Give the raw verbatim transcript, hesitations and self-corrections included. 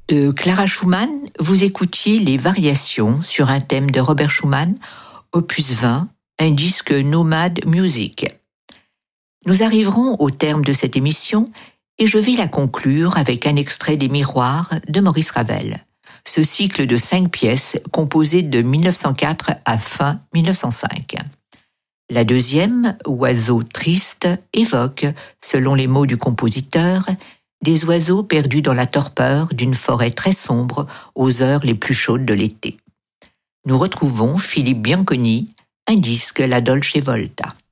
De Clara Schumann, vous écoutiez les variations sur un thème de Robert Schumann, opus vingt, un disque Nomad Music. Nous arriverons au terme de cette émission et je vais la conclure avec un extrait des Miroirs de Maurice Ravel. Ce cycle de cinq pièces composé de mille neuf cent quatre à fin mille neuf cent cinq. La deuxième, Oiseau triste, évoque, selon les mots du compositeur, des oiseaux perdus dans la torpeur d'une forêt très sombre aux heures les plus chaudes de l'été. Nous retrouvons Philippe Bianconi, un disque La Dolce Volta.